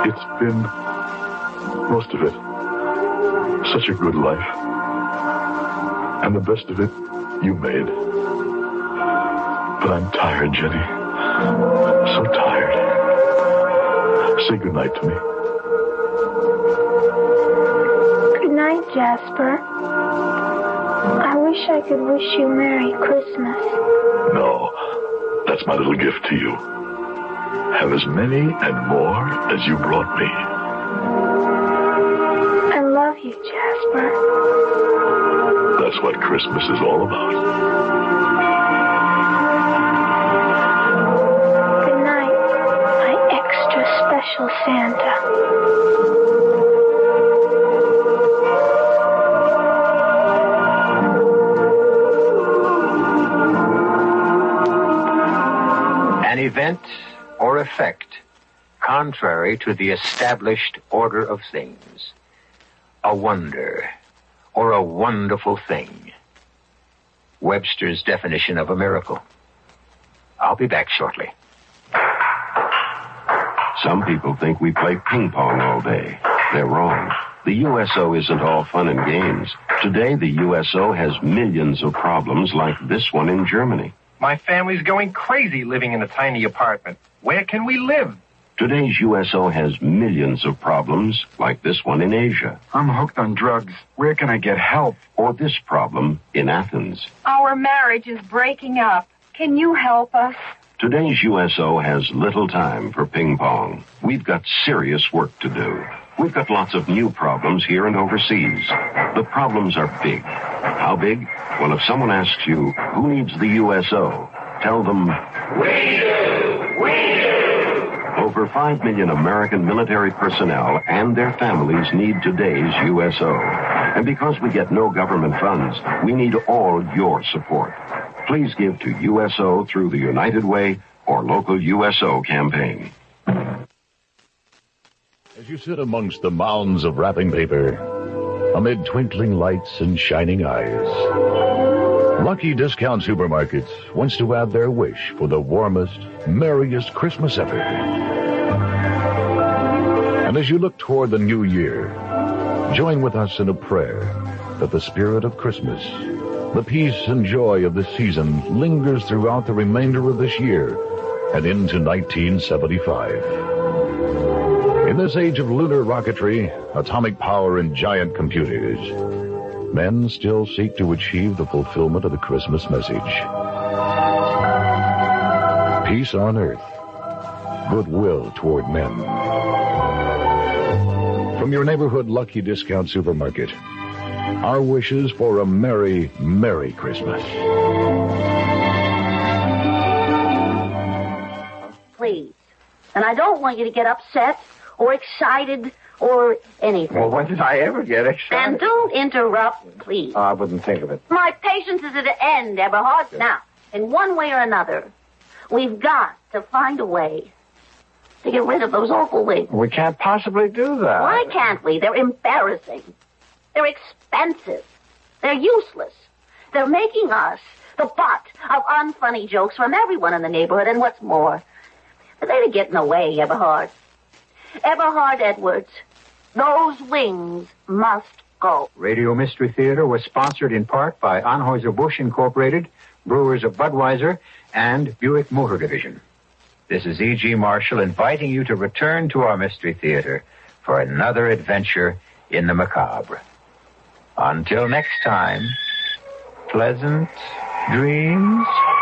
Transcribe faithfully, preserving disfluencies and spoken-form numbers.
It's been, most of it, such a good life. And the best of it, you made. But I'm tired, Jenny. So tired. Say goodnight to me. Good night, Jasper. I wish I could wish you Merry Christmas. No, that's my little gift to you. Have as many and more as you brought me. I love you, Jasper. That's what Christmas is all about. Good night, my extra special Santa. An event or effect contrary to the established order of things. A wonder or a wonderful thing. Webster's definition of a miracle. I'll be back shortly. Some people think we play ping pong all day. They're wrong. The U S O isn't all fun and games. Today, the U S O has millions of problems like this one in Germany. My family's going crazy living in a tiny apartment. Where can we live? Today's U S O has millions of problems like this one in Asia. I'm hooked on drugs. Where can I get help? Or this problem in Athens. Our marriage is breaking up. Can you help us? Today's U S O has little time for ping pong. We've got serious work to do. We've got lots of new problems here and overseas. The problems are big. How big? Well, if someone asks you, who needs the U S O? Tell them, we do! We do! Over five million American military personnel and their families need today's U S O. And because we get no government funds, we need all your support. Please give to U S O through the United Way or local U S O campaign. As you sit amongst the mounds of wrapping paper, amid twinkling lights and shining eyes, Lucky Discount Supermarkets wants to add their wish for the warmest, merriest Christmas ever. And as you look toward the new year, join with us in a prayer that the spirit of Christmas, the peace and joy of this season, lingers throughout the remainder of this year and into nineteen seventy-five. In this age of lunar rocketry, atomic power, and giant computers, men still seek to achieve the fulfillment of the Christmas message. Peace on earth, goodwill toward men. From your neighborhood Lucky Discount Supermarket, our wishes for a merry, merry Christmas. Please. And I don't want you to get upset or excited or anything. Well, when did I ever get excited? And don't interrupt, please. Oh, I wouldn't think of it. My patience is at an end, Eberhard. Now, in one way or another, we've got to find a way to get rid of those awful wigs. We can't possibly do that. Why can't we? They're embarrassing. They're expensive. They're useless. They're making us the butt of unfunny jokes from everyone in the neighborhood, and what's more, they're getting away, Eberhard. Eberhard Edwards, those wings must go. Radio Mystery Theater was sponsored in part by Anheuser-Busch Incorporated, Brewers of Budweiser, and Buick Motor Division. This is E G. Marshall inviting you to return to our Mystery Theater for another adventure in the macabre. Until next time, pleasant dreams.